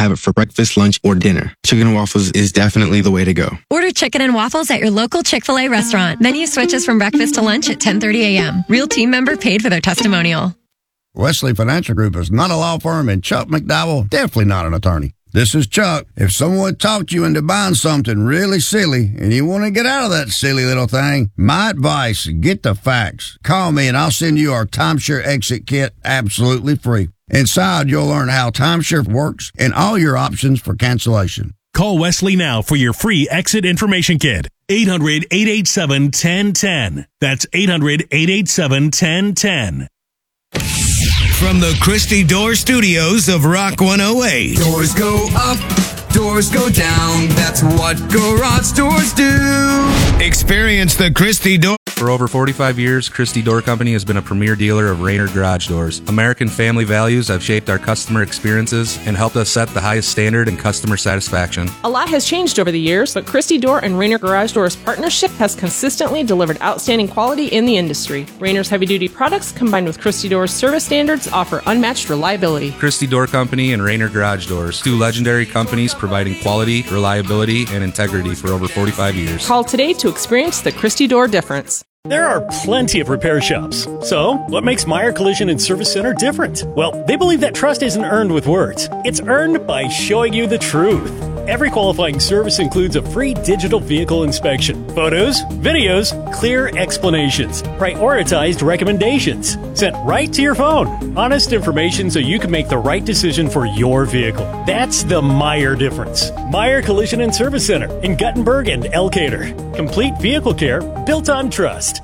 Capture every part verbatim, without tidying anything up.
have it for breakfast, lunch, or dinner. Chicken and waffles is definitely the way to go. Order chicken and waffles at your local Chick-fil-A restaurant. Menu switches from breakfast to lunch at ten thirty a.m. Real team member paid for their testimonial. Wesley Financial Group is not a law firm, and Chuck McDowell, definitely not an attorney. This is Chuck. If someone talked you into buying something really silly and you want to get out of that silly little thing, my advice, get the facts. Call me and I'll send you our timeshare exit kit absolutely free. Inside, you'll learn how timeshare works and all your options for cancellation. Call Wesley now for your free exit information kit. eight hundred, eight eight seven, one zero one zero. That's eight hundred, eight eight seven, one zero one zero. From the Christy Door Studios of Rock one oh eight. Doors go up, doors go down. That's what garage doors do. Experience the Christy Door. For over forty-five years, Christy Door Company has been a premier dealer of Rainer Garage Doors. American family values have shaped our customer experiences and helped us set the highest standard in customer satisfaction. A lot has changed over the years, but Christy Door and Rainer Garage Doors partnership has consistently delivered outstanding quality in the industry. Rainer's heavy-duty products, combined with Christy Door's service standards, offer unmatched reliability. Christy Door Company and Rainer Garage Doors, two legendary companies providing quality, reliability, and integrity for over forty-five years. Call today to experience the Christy Door difference. There are plenty of repair shops. So, what makes Meyer Collision and Service Center different? Well, they believe that trust isn't earned with words. It's earned by showing you the truth. Every qualifying service includes a free digital vehicle inspection, photos, videos, clear explanations, prioritized recommendations, sent right to your phone. Honest information so you can make the right decision for your vehicle. That's the Meyer difference. Meyer Collision and Service Center in Guttenberg and Elkader. Complete vehicle care built on trust.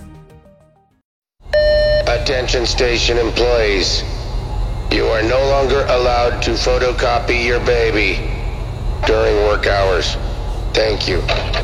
Attention station employees. You are no longer allowed to photocopy your baby during work hours. Thank you.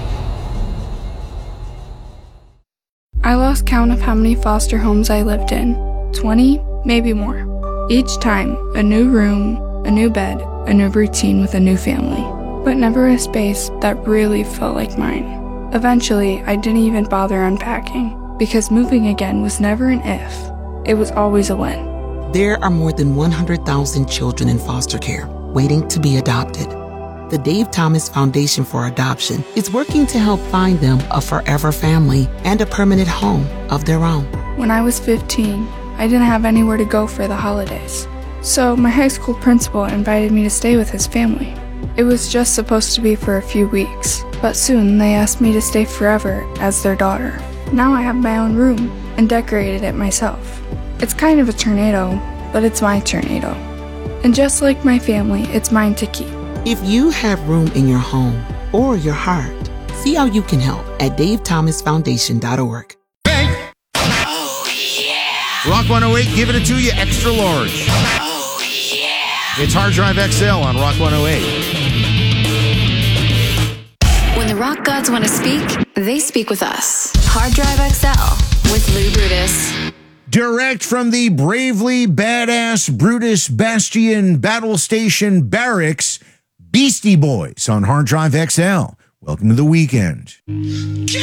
I lost count of how many foster homes I lived in. twenty, maybe more. Each time, a new room, a new bed, a new routine with a new family. But never a space that really felt like mine. Eventually, I didn't even bother unpacking, because moving again was never an if. It was always a when. There are more than one hundred thousand children in foster care waiting to be adopted. The Dave Thomas Foundation for Adoption is working to help find them a forever family and a permanent home of their own. When I was fifteen, I didn't have anywhere to go for the holidays. So my high school principal invited me to stay with his family. It was just supposed to be for a few weeks, but soon they asked me to stay forever as their daughter. Now I have my own room and decorated it myself. It's kind of a tornado, but it's my tornado. And just like my family, it's mine to keep. If you have room in your home or your heart, see how you can help at dave thomas foundation dot org. Hey. Oh, yeah. Rock one oh eight, giving it to you extra large. Oh, yeah. It's Hard Drive X L on Rock one oh eight. When the rock gods want to speak, they speak with us. Hard Drive X L with Lou Brutus. Direct from the bravely badass Brutus Bastion Battle Station Barracks, Beastie Boys on Hard Drive X L. Welcome to the weekend.